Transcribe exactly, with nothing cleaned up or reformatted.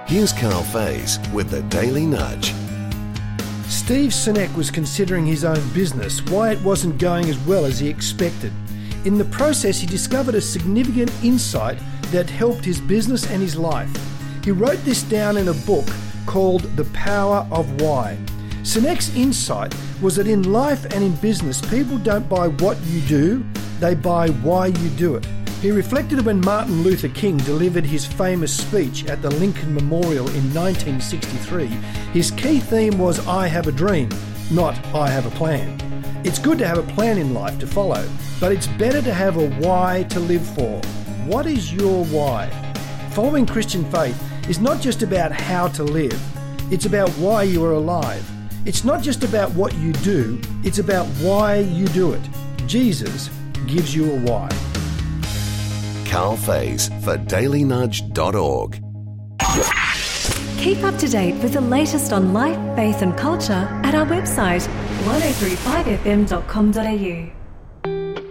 Here's Carl Faze with the Daily Nudge. Steve Sinek was considering his own business, why it wasn't going as well as he expected. In the process, he discovered a significant insight that helped his business and his life. He wrote this down in a book called The Power of Why. Sinek's insight was that in life and in business, people don't buy what you do, they buy why you do it. He reflected when Martin Luther King delivered his famous speech at the Lincoln Memorial in nineteen sixty-three. His key theme was, I have a dream, not I have a plan. It's good to have a plan in life to follow, but it's better to have a why to live for. What is your why? Following Christian faith is not just about how to live, it's about why you are alive. It's not just about what you do, it's about why you do it. Jesus gives you a why. Carl Faze for daily nudge dot org. Keep up to date with the latest on life, faith and culture at our website one oh three five f m dot com dot a u.